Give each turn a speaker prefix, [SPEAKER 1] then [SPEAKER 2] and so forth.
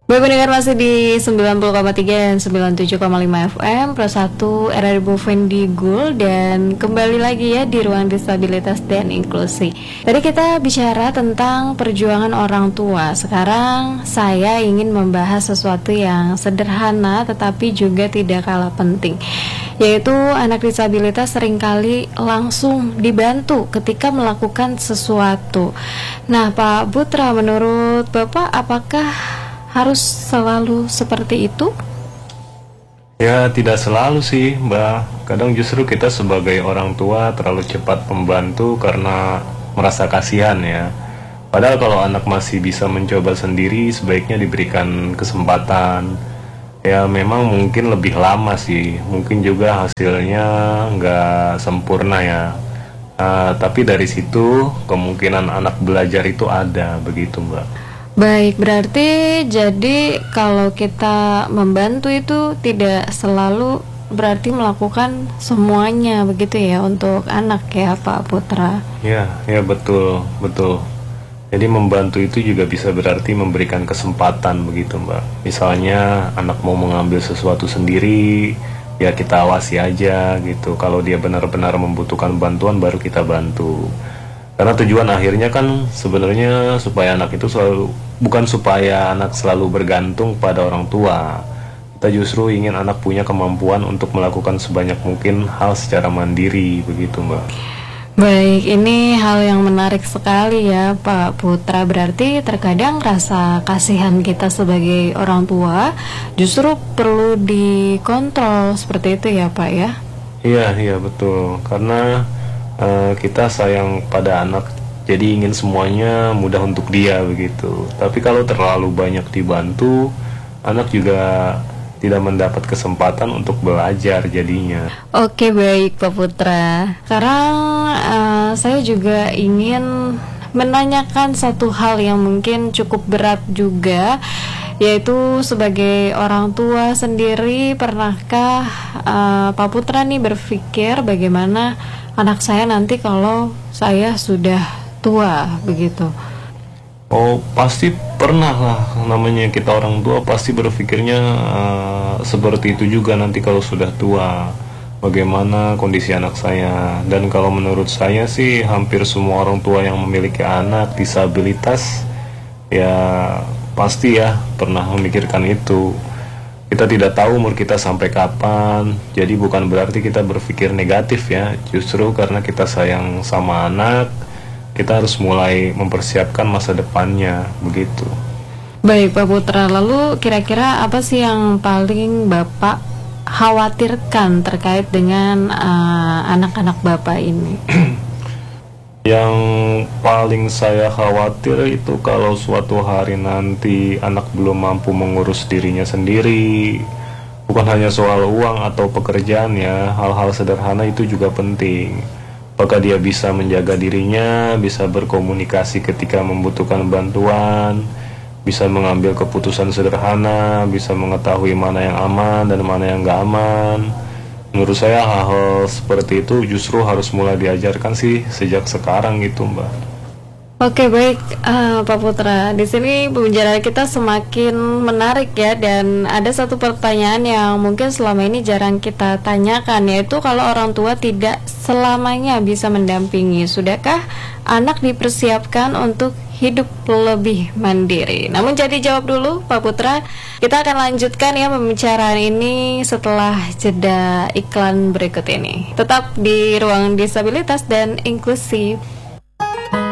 [SPEAKER 1] Baik pendengar, masih di 90,3 dan 97,5 FM Pro 1 RRI Vendigul. Dan kembali lagi ya di ruang disabilitas dan inklusi. Tadi kita bicara tentang perjuangan orang tua. Sekarang saya ingin membahas sesuatu yang sederhana tetapi juga tidak kalah penting, yaitu anak disabilitas seringkali langsung dibantu ketika melakukan sesuatu. Nah Pak Putra, menurut Bapak apakah harus selalu seperti itu?
[SPEAKER 2] Ya, tidak selalu sih, Mbak. Kadang justru kita sebagai orang tua terlalu cepat membantu karena merasa kasihan ya. Padahal kalau anak masih bisa mencoba sendiri, sebaiknya diberikan kesempatan. Ya, memang mungkin lebih lama sih. Mungkin juga hasilnya nggak sempurna ya. Tapi dari situ kemungkinan anak belajar itu ada, begitu, Mbak.
[SPEAKER 1] Baik, berarti jadi kalau kita membantu itu tidak selalu berarti melakukan semuanya begitu ya untuk anak ya Pak Putra?
[SPEAKER 2] Ya betul. Jadi membantu itu juga bisa berarti memberikan kesempatan begitu Mbak. Misalnya anak mau mengambil sesuatu sendiri, ya kita awasi aja gitu. Kalau dia benar-benar membutuhkan bantuan baru kita bantu. Karena tujuan akhirnya kan sebenarnya supaya anak itu bukan supaya anak selalu bergantung pada orang tua. Kita justru ingin anak punya kemampuan untuk melakukan sebanyak mungkin hal secara mandiri, begitu Mbak.
[SPEAKER 1] Baik, ini hal yang menarik sekali ya Pak Putra. Berarti terkadang rasa kasihan kita sebagai orang tua justru perlu dikontrol seperti itu ya Pak ya?
[SPEAKER 2] Iya betul. Karena kita sayang pada anak, jadi ingin semuanya mudah untuk dia begitu. Tapi kalau terlalu banyak dibantu, anak juga tidak mendapat kesempatan untuk belajar jadinya.
[SPEAKER 1] Oke, baik Pak Putra. Sekarang saya juga ingin menanyakan satu hal yang mungkin cukup berat juga, yaitu sebagai orang tua sendiri, pernahkah Pak Putra nih berpikir bagaimana anak saya nanti kalau saya sudah tua begitu?
[SPEAKER 2] Oh, pasti pernah lah, namanya kita orang tua pasti berpikirnya seperti itu juga nanti kalau sudah tua. Bagaimana kondisi anak saya? Dan kalau menurut saya sih hampir semua orang tua yang memiliki anak disabilitas ya pasti ya pernah memikirkan itu. Kita tidak tahu umur kita sampai kapan, jadi bukan berarti kita berpikir negatif ya. Justru karena kita sayang sama anak, kita harus mulai mempersiapkan masa depannya, begitu.
[SPEAKER 1] Baik Pak Putra, lalu kira-kira apa sih yang paling Bapak khawatirkan terkait dengan anak-anak Bapak ini?
[SPEAKER 2] Yang paling saya khawatir itu kalau suatu hari nanti anak belum mampu mengurus dirinya sendiri. Bukan hanya soal uang atau pekerjaan ya, hal-hal sederhana itu juga penting. Apakah dia bisa menjaga dirinya, bisa berkomunikasi ketika membutuhkan bantuan, bisa mengambil keputusan sederhana, bisa mengetahui mana yang aman dan mana yang gak aman. Menurut saya hal-hal seperti itu justru harus mulai diajarkan sih sejak sekarang gitu Mbak.
[SPEAKER 1] Oke, baik Pak Putra. Di sini pembicaraan kita semakin menarik ya, dan ada satu pertanyaan yang mungkin selama ini jarang kita tanyakan, yaitu kalau orang tua tidak selamanya bisa mendampingi, sudahkah anak dipersiapkan untuk hidup lebih mandiri? Namun jadi jawab dulu Pak Putra. Kita akan lanjutkan ya pembicaraan ini setelah jeda iklan berikut ini. Tetap di ruang disabilitas dan inklusi.